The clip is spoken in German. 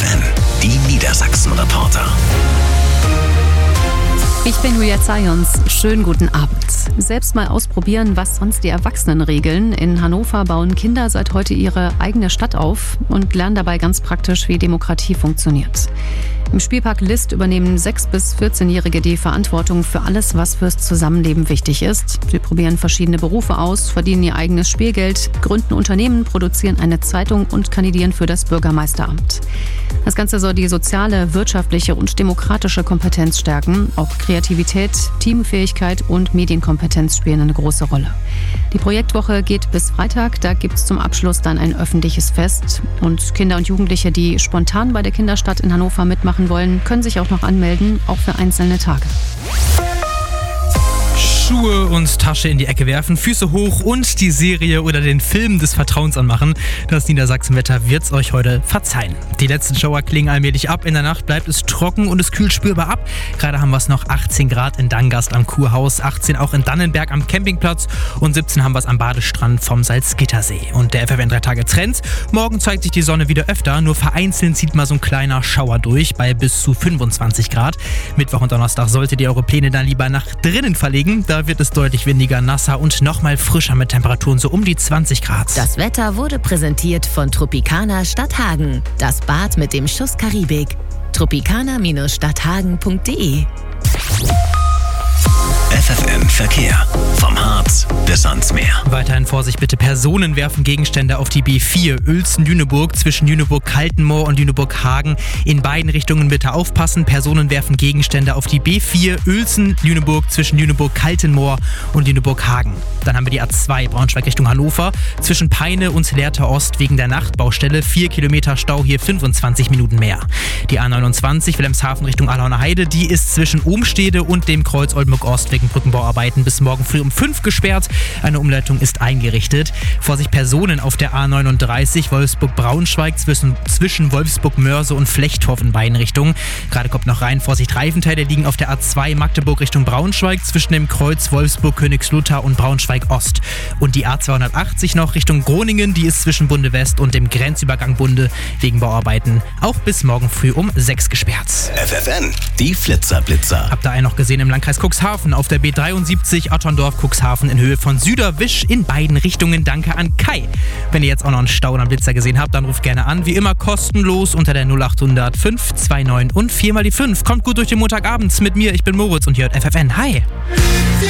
FFN, die Niedersachsen-Reporter. Ich bin Julia Zajons. Schönen guten Abend. Selbst mal ausprobieren, was sonst die Erwachsenen regeln. In Hannover bauen Kinder seit heute ihre eigene Stadt auf und lernen dabei ganz praktisch, wie Demokratie funktioniert. Im Spielpark List übernehmen 6- bis 14-Jährige die Verantwortung für alles, was fürs Zusammenleben wichtig ist. Sie probieren verschiedene Berufe aus, verdienen ihr eigenes Spielgeld, gründen Unternehmen, produzieren eine Zeitung und kandidieren für das Bürgermeisteramt. Das Ganze soll die soziale, wirtschaftliche und demokratische Kompetenz stärken. Auch Kreativität, Teamfähigkeit und Medienkompetenz spielen eine große Rolle. Die Projektwoche geht bis Freitag. Da gibt es zum Abschluss dann ein öffentliches Fest. Und Kinder und Jugendliche, die spontan bei der Kinderstadt in Hannover mitmachen wollen, können sich auch noch anmelden, auch für einzelne Tage. Schuhe und Tasche in die Ecke werfen, Füße hoch und die Serie oder den Film des Vertrauens anmachen. Das Niedersachsenwetter wird's euch heute verzeihen. Die letzten Schauer klingen allmählich ab. In der Nacht bleibt es trocken und es kühlt spürbar ab. Gerade haben wir es noch 18 Grad in Dangast am Kurhaus, 18 auch in Dannenberg am Campingplatz und 17 haben wir es am Badestrand vom Salzgittersee. Und der FFN 3 Tage Trend. Morgen zeigt sich die Sonne wieder öfter, nur vereinzelt zieht mal so ein kleiner Schauer durch bei bis zu 25 Grad. Mittwoch und Donnerstag solltet ihr eure Pläne dann lieber nach drinnen verlegen. Da wird es deutlich windiger, nasser und nochmal frischer mit Temperaturen so um die 20 Grad. Das Wetter wurde präsentiert von Tropicana Stadthagen. Das Bad mit dem Schuss Karibik. tropicana-stadthagen.de FFN Verkehr. Vom Harz bis ans Meer. Weiterhin Vorsicht bitte, Personen werfen Gegenstände auf die B4 Uelzen-Lüneburg zwischen Lüneburg-Kaltenmoor und Lüneburg-Hagen. In beiden Richtungen bitte aufpassen. Personen werfen Gegenstände auf die B4 Uelzen-Lüneburg zwischen Lüneburg-Kaltenmoor und Lüneburg-Hagen. Dann haben wir die A2 Braunschweig Richtung Hannover zwischen Peine und Lehrte Ost wegen der Nachtbaustelle. 4 Kilometer Stau, hier 25 Minuten mehr. Die A29 Wilhelmshaven Richtung Allauner Heide, die ist zwischen Ohmstede und dem Kreuz Oldenburg-Ost wegen Brückenbauarbeiten bis morgen früh um 5 gesperrt. Eine Umleitung ist eingerichtet. Vorsicht Personen auf der A39 Wolfsburg-Braunschweig zwischen Wolfsburg-Mörse und Flechthof in beiden Richtungen. Gerade kommt noch rein, Vorsicht Reifenteile liegen auf der A2 Magdeburg Richtung Braunschweig zwischen dem Kreuz Wolfsburg-Königslutter und Braunschweig-Ost. Und die A280 noch Richtung Groningen, die ist zwischen Bunde West und dem Grenzübergang Bunde wegen Bauarbeiten auch bis morgen früh um 6 gesperrt. FFN, die Flitzerblitzer. Habt ihr einen noch gesehen im Landkreis Cuxhaven auf der B73 Otterndorf-Cuxhaven in Höhe von Süderwisch in beiden Richtungen. Danke an Kai. Wenn ihr jetzt auch noch einen Stau oder einen Blitzer gesehen habt, dann ruft gerne an. Wie immer kostenlos unter der 0800 529 und 4 mal die 5. Kommt gut durch den Montagabend mit mir. Ich bin Moritz und ihr hört FFN. Hi.